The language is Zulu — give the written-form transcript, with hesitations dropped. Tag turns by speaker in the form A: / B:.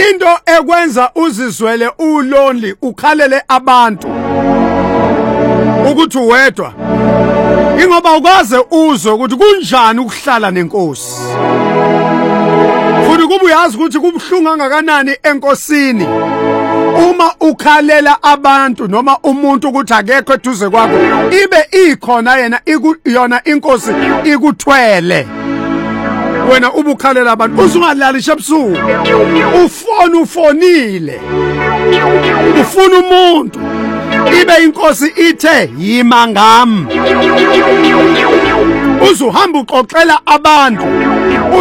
A: into ekwenza uzizwele ulonely ukhalele abantu ukuthi uwedwa ingoba ukwaze uzwe ukuthi kunjani ukuhlala nenkosi futhi kuba uyazi ukuthi kubhlungu kangakanani enkosini uma ukhalela abantu noma umuntu ukuthi akekho eduze kwakho ibe ikhona yona inkosi ikuthwele wena ubukhalela abantu uzungalalisha ebusuku ufonile ufuna umuntu ibe inkosi ithe yima ngami uzuhamba uxoxela abantu